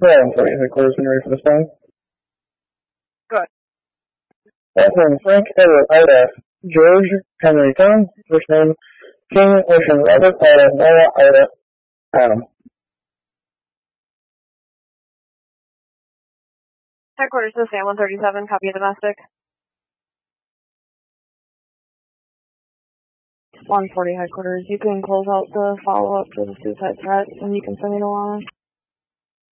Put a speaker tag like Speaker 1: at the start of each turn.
Speaker 1: Roll 40 headquarters and ready for the phone.
Speaker 2: Good.
Speaker 1: Welcome Frank Edward Ida, George Henry Tom, first name King Ocean Robert Ida Noah Ida Adam.
Speaker 2: Headquarters to San 137, copy of domestic. 140 headquarters, you can close out the follow-up to the suicide threat and you can send me an alarm.